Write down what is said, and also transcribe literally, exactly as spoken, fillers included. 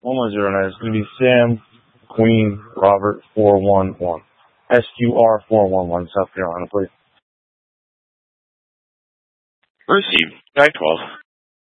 One more zero nine. It's going to be Sam, Queen, Robert, four one one. S Q R four one one, South Carolina, please. Received. nine twelve.